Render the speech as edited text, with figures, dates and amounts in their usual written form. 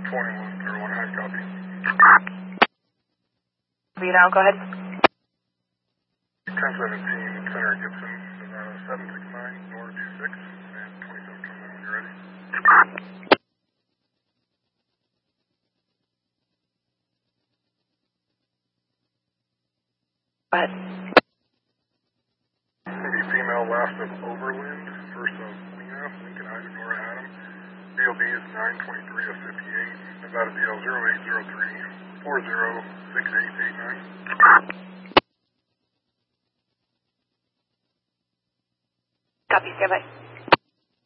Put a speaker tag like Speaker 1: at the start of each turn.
Speaker 1: 2101, high copy.
Speaker 2: Now, go ahead.
Speaker 1: 1017, Senator Gibson, Nevada 769, Nora 26, and 2721 when you're ready.
Speaker 2: Go ahead.
Speaker 1: Maybe female, last of Overland, first of Lena, Lincoln Ivan, Nora Adam. DLB is 923 of 58, Nevada DL 0803 406889.
Speaker 2: Copy, stand by.